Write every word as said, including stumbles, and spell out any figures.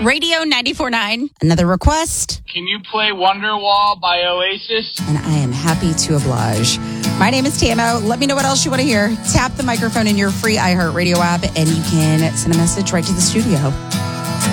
Radio ninety-four point nine. Another request. Can you play Wonderwall by Oasis? And I am happy to oblige. My name is Tamo. Let me know what else you want to hear. Tap the microphone in your free iHeartRadio app, and you can send a message right to the studio.